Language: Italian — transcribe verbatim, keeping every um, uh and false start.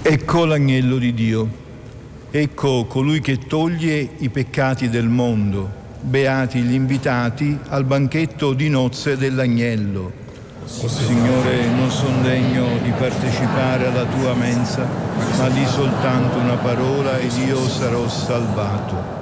Ecco l'agnello di Dio, ecco colui che toglie i peccati del mondo. Beati gli invitati al banchetto di nozze dell'agnello. O Signore, non sono degno di partecipare alla tua mensa, ma di soltanto una parola ed io sarò salvato.